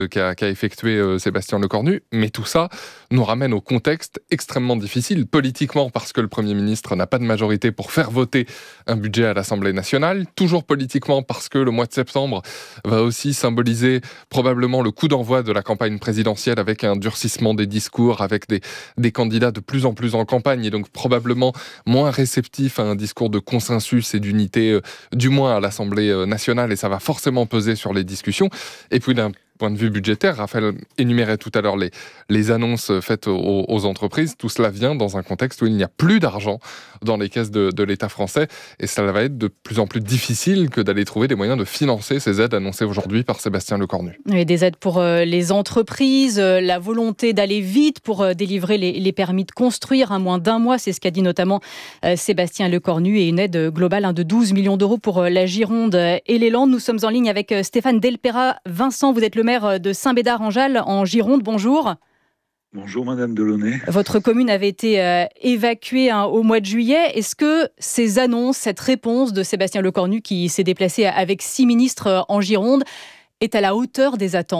qu'a effectué Sébastien Lecornu. Mais tout ça nous ramène au contexte extrêmement difficile, politiquement parce que le Premier ministre n'a pas de majorité pour faire voter un budget à l'Assemblée nationale, toujours politiquement parce que le mois de septembre va aussi symboliser probablement le coup d'envoi de la campagne présidentielle avec un durcissement des discours, avec des candidats de plus en plus en campagne et donc probablement moins réceptifs à un discours de consensus et d'unité, du moins à l'Assemblée nationale, et ça va forcément peser sur les discussions. Et puis d'un point de vue budgétaire, Raphaël énumérait tout à l'heure les annonces faites aux entreprises. Tout cela vient dans un contexte où il n'y a plus d'argent dans les caisses de l'État français et ça va être de plus en plus difficile que d'aller trouver des moyens de financer ces aides annoncées aujourd'hui par Sébastien Lecornu. Oui, des aides pour les entreprises, la volonté d'aller vite pour délivrer les permis de construire, moins d'un mois, c'est ce qu'a dit notamment Sébastien Lecornu, et une aide globale de 12 millions d'euros pour la Gironde et les Landes. Nous sommes en ligne avec Stéphane Delpera. Vincent, vous êtes le maire de Saint-Bédard-en-Jalles en Gironde. Bonjour. Bonjour Madame Delaunay. Votre commune avait été évacuée au mois de juillet. Est-ce que ces annonces, cette réponse de Sébastien Lecornu qui s'est déplacé avec 6 ministres en Gironde est à la hauteur des attentes ?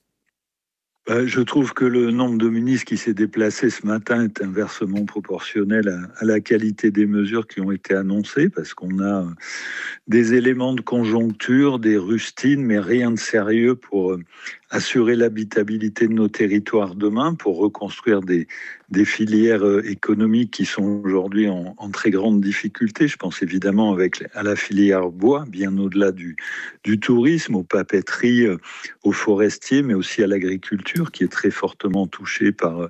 Je trouve que le nombre de ministres qui s'est déplacé ce matin est inversement proportionnel à la qualité des mesures qui ont été annoncées, parce qu'on a des éléments de conjoncture, des rustines, mais rien de sérieux pour assurer l'habitabilité de nos territoires demain, pour reconstruire des filières économiques qui sont aujourd'hui en très grande difficulté. Je pense évidemment à la filière bois, bien au-delà du tourisme, aux papeteries, aux forestiers, mais aussi à l'agriculture qui est très fortement touchée par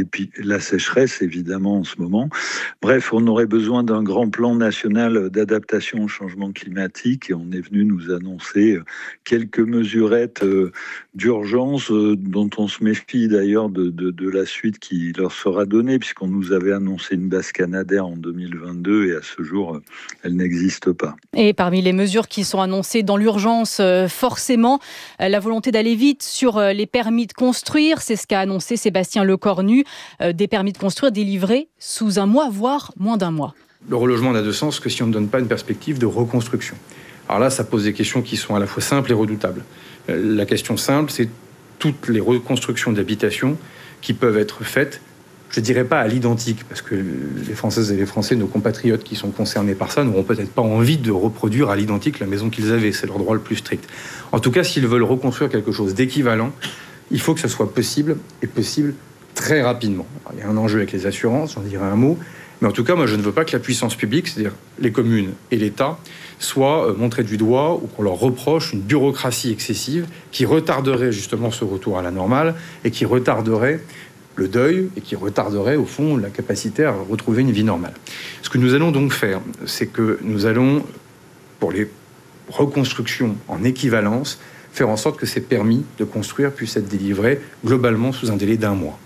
la sécheresse, évidemment, en ce moment. Bref, on aurait besoin d'un grand plan national d'adaptation au changement climatique et on est venu nous annoncer quelques mesurettes d'urgence dont on se méfie d'ailleurs de la suite qui leur sera donnée, puisqu'on nous avait annoncé une base canadaire en 2022 et à ce jour, elle n'existe pas. Et parmi les mesures qui sont annoncées dans l'urgence, forcément, la volonté d'aller vite sur les permis de construire, c'est ce qu'a annoncé Sébastien Lecornu, des permis de construire délivrés sous un mois, voire moins d'un mois. Le relogement n'a de sens que si on ne donne pas une perspective de reconstruction. Alors là, ça pose des questions qui sont à la fois simples et redoutables. La question simple, c'est toutes les reconstructions d'habitation qui peuvent être faites, je ne dirais pas à l'identique, parce que les Françaises et les Français, nos compatriotes qui sont concernés par ça, n'auront peut-être pas envie de reproduire à l'identique la maison qu'ils avaient. C'est leur droit le plus strict. En tout cas, s'ils veulent reconstruire quelque chose d'équivalent, il faut que ce soit possible, et possible très rapidement. Alors, il y a un enjeu avec les assurances, j'en dirai un mot. Mais en tout cas, moi, je ne veux pas que la puissance publique, c'est-à-dire les communes et l'État, soient montrés du doigt ou qu'on leur reproche une bureaucratie excessive qui retarderait justement ce retour à la normale et qui retarderait le deuil et qui retarderait, au fond, la capacité à retrouver une vie normale. Ce que nous allons donc faire, c'est que nous allons, pour les reconstructions en équivalence, faire en sorte que ces permis de construire puissent être délivrés globalement sous un délai d'un mois.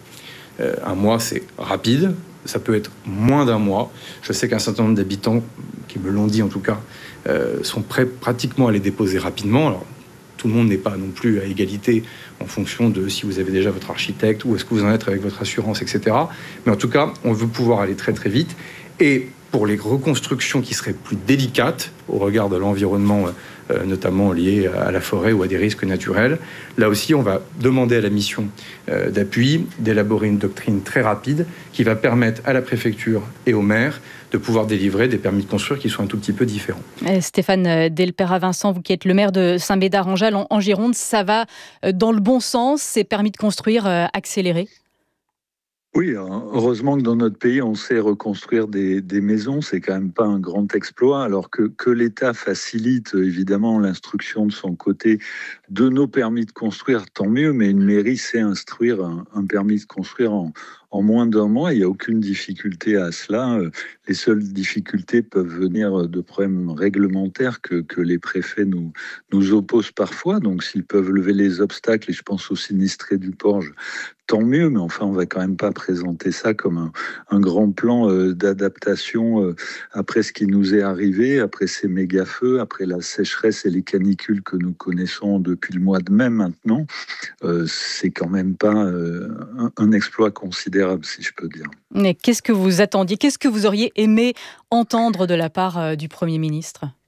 Un mois, c'est rapide. Ça peut être moins d'un mois. Je sais qu'un certain nombre d'habitants, qui me l'ont dit en tout cas, sont prêts pratiquement à les déposer rapidement. Alors, tout le monde n'est pas non plus à égalité en fonction de si vous avez déjà votre architecte, ou est-ce que vous en êtes avec votre assurance, etc. Mais en tout cas, on veut pouvoir aller très très vite. Et pour les reconstructions qui seraient plus délicates au regard de l'environnement, notamment lié à la forêt ou à des risques naturels, là aussi, on va demander à la mission d'appui d'élaborer une doctrine très rapide qui va permettre à la préfecture et au maire de pouvoir délivrer des permis de construire qui soient un tout petit peu différents. Stéphane Delpera, Vincent, vous qui êtes le maire de Saint-Médard-en-Jalles en Gironde, ça va dans le bon sens, ces permis de construire accélérés ? Oui, heureusement que dans notre pays, on sait reconstruire des maisons. C'est quand même pas un grand exploit, alors que l'État facilite évidemment l'instruction de son côté de nos permis de construire, tant mieux, mais une mairie sait instruire un permis de construire en moins d'un mois. Il n'y a aucune difficulté à cela. Les seules difficultés peuvent venir de problèmes réglementaires que les préfets nous opposent parfois. Donc s'ils peuvent lever les obstacles, et je pense aux sinistrés du Porge, tant mieux, mais enfin, on va quand même pas présenter ça comme un grand plan d'adaptation après ce qui nous est arrivé, après ces méga-feux, après la sécheresse et les canicules que nous connaissons depuis le mois de mai maintenant. C'est quand même pas un exploit considérable, si je peux dire. Mais qu'est-ce que vous attendiez ? Qu'est-ce que vous auriez aimé entendre de la part du Premier ministre ?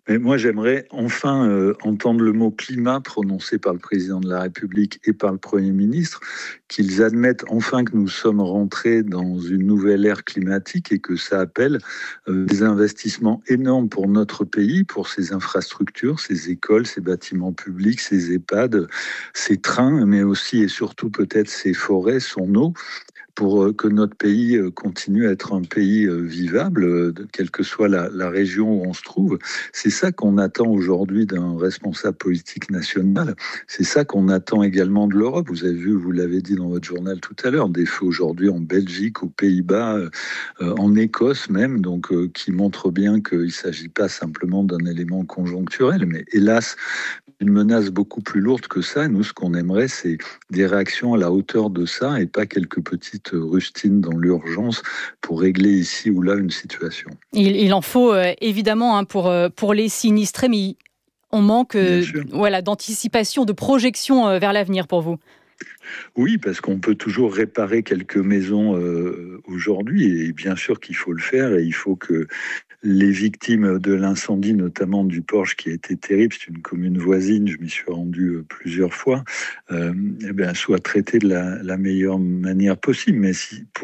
Mais moi, j'aimerais enfin entendre le mot climat prononcé par le président de la République et par le Premier ministre, qu'ils admettent enfin que nous sommes rentrés dans une nouvelle ère climatique et que ça appelle des investissements énormes pour notre pays, pour ses infrastructures, ses écoles, ses bâtiments publics, ses EHPAD, ses trains, mais aussi et surtout peut-être ses forêts, son eau, pour que notre pays continue à être un pays vivable, quelle que soit la région où on se trouve. C'est ça qu'on attend aujourd'hui d'un responsable politique national. C'est ça qu'on attend également de l'Europe. Vous avez vu, vous l'avez dit dans votre journal tout à l'heure, des feux aujourd'hui en Belgique, aux Pays-Bas, en Écosse même, donc qui montrent bien qu'il ne s'agit pas simplement d'un élément conjoncturel, mais hélas, une menace beaucoup plus lourde que ça. Nous, ce qu'on aimerait, c'est des réactions à la hauteur de ça et pas quelques petites rustines dans l'urgence pour régler ici ou là une situation. Il en faut évidemment pour les sinistrés, mais on manque d'anticipation, de projection vers l'avenir pour vous. Oui, parce qu'on peut toujours réparer quelques maisons aujourd'hui, et bien sûr qu'il faut le faire, et il faut que les victimes de l'incendie, notamment du Porche, qui a été terrible, c'est une commune voisine, je m'y suis rendu plusieurs fois, soient traitées de la meilleure manière possible. Mais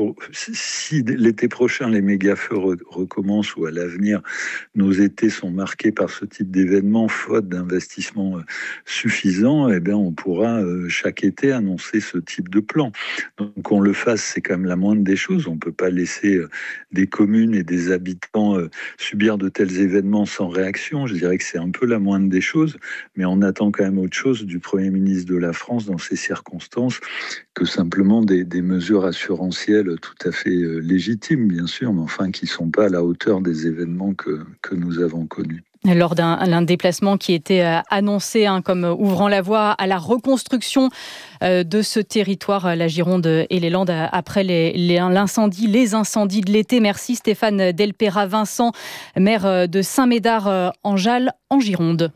si l'été prochain les méga-feux recommencent, ou à l'avenir nos étés sont marqués par ce type d'événement, faute d'investissements suffisants, on pourra chaque été annoncer ce type de plan. Donc qu'on le fasse, c'est quand même la moindre des choses. On ne peut pas laisser des communes et des habitants subir de tels événements sans réaction. Je dirais que c'est un peu la moindre des choses, mais on attend quand même autre chose du Premier ministre de la France dans ces circonstances que simplement des mesures assurantielles tout à fait légitimes, bien sûr, mais enfin qui ne sont pas à la hauteur des événements que nous avons connus. Lors d'un déplacement qui était annoncé comme ouvrant la voie à la reconstruction de ce territoire, la Gironde et les Landes, après les incendies de l'été. Merci Stéphane Delpera-Vincent, maire de Saint-Médard-en-Jalles, en Gironde.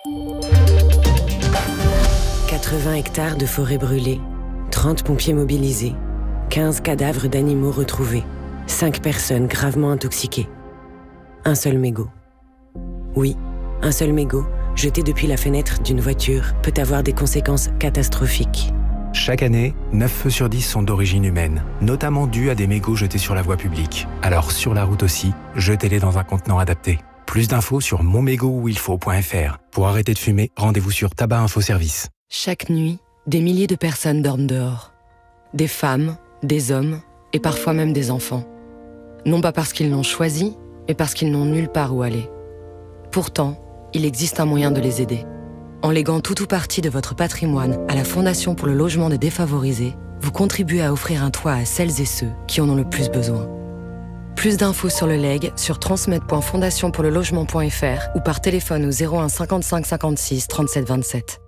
80 hectares de forêt brûlée, 30 pompiers mobilisés, 15 cadavres d'animaux retrouvés, 5 personnes gravement intoxiquées. Un seul mégot. Oui, un seul mégot, jeté depuis la fenêtre d'une voiture, peut avoir des conséquences catastrophiques. Chaque année, 9 feux sur 10 sont d'origine humaine, notamment dus à des mégots jetés sur la voie publique. Alors sur la route aussi, jetez-les dans un contenant adapté. Plus d'infos sur monmégotuilfaut.fr. Pour arrêter de fumer, rendez-vous sur Tabac Info Service. Chaque nuit, des milliers de personnes dorment dehors. Des femmes, des hommes et parfois même des enfants. Non pas parce qu'ils l'ont choisi, mais parce qu'ils n'ont nulle part où aller. Pourtant, il existe un moyen de les aider. En léguant tout ou partie de votre patrimoine à la Fondation pour le logement des défavorisés, vous contribuez à offrir un toit à celles et ceux qui en ont le plus besoin. Plus d'infos sur le legs sur transmet.fondationpourlelogement.fr ou par téléphone au 01 55 56 37 27.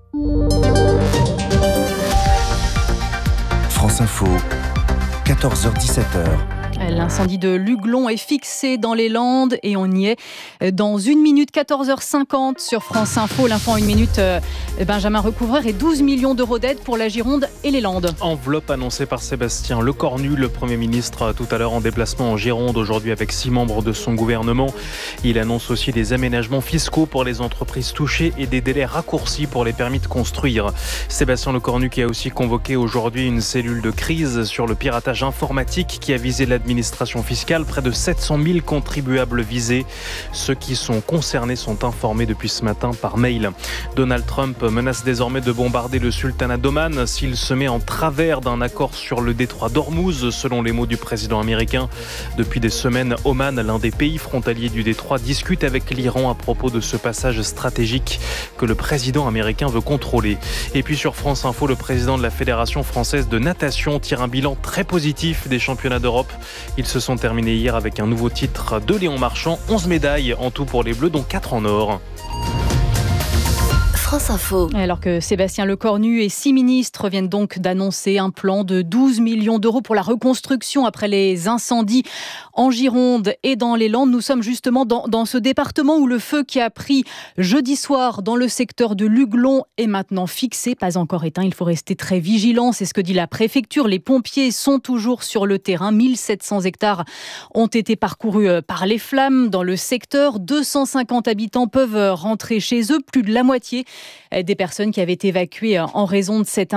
France Info, 14h-17h. L'incendie de Luglon est fixé dans les Landes et on y est dans 1 minute, 14h50 sur France Info. L'info en 1 minute, Benjamin Recouvreur, et 12 millions d'euros d'aide pour la Gironde et les Landes. Enveloppe annoncée par Sébastien Lecornu, le Premier ministre, tout à l'heure en déplacement en Gironde, aujourd'hui avec 6 membres de son gouvernement. Il annonce aussi des aménagements fiscaux pour les entreprises touchées et des délais raccourcis pour les permis de construire. Sébastien Lecornu qui a aussi convoqué aujourd'hui une cellule de crise sur le piratage informatique qui a visé l'administration fiscale. Près de 700 000 contribuables visés. Ceux qui sont concernés sont informés depuis ce matin par mail. Donald Trump menace désormais de bombarder le sultanat d'Oman s'il se met en travers d'un accord sur le détroit d'Ormuz, selon les mots du président américain. Depuis des semaines, Oman, l'un des pays frontaliers du détroit, discute avec l'Iran à propos de ce passage stratégique que le président américain veut contrôler. Et puis sur France Info, le président de la Fédération française de natation tire un bilan très positif des championnats d'Europe. Ils se sont terminés hier avec un nouveau titre de Léon Marchand. 11 médailles en tout pour les Bleus, dont 4 en or. France Info. Alors que Sébastien Lecornu et 6 ministres viennent donc d'annoncer un plan de 12 millions d'euros pour la reconstruction après les incendies en Gironde et dans les Landes. Nous sommes justement dans ce département où le feu qui a pris jeudi soir dans le secteur de Luglon est maintenant fixé, pas encore éteint. Il faut rester très vigilant, c'est ce que dit la préfecture. Les pompiers sont toujours sur le terrain. 1700 hectares ont été parcourus par les flammes dans le secteur. 250 habitants peuvent rentrer chez eux, plus de la moitié des personnes qui avaient été évacuées en raison de cet